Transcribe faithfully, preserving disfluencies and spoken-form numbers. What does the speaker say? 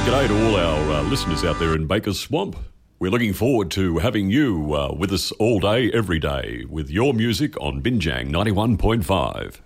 G'day to all our uh, listeners out there in Baker's Swamp. We're looking forward to having you uh, with us all day, every day, with your music on Binjang ninety-one point five.